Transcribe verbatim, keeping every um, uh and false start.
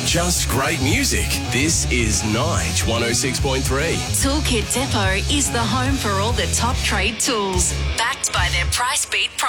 just great music. This is Nige one oh six point three. Toolkit Depot is the home for all the top trade tools, backed by their Price Beat